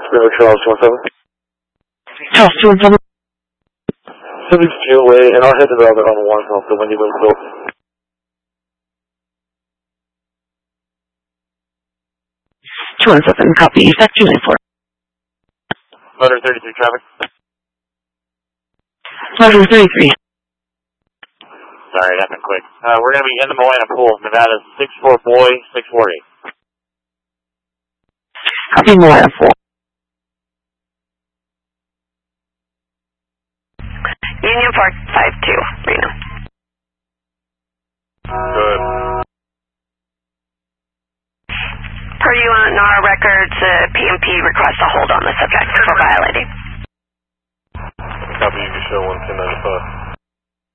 Charles 17. Charles 217. 70 away, and I'll head to the other on 1 off the Windy Wing Field. 217, copy. Effect 294. Motor 33 traffic. Motor 33. Sorry, it happened quick. We're going to be in the Moana Pool, Nevada 64 Boy 648. Copy, Moana 4. Union Park 52, Reno. Good. Per UNR records, PMP requests a hold on the subject for violating. Copy, you can show 11095.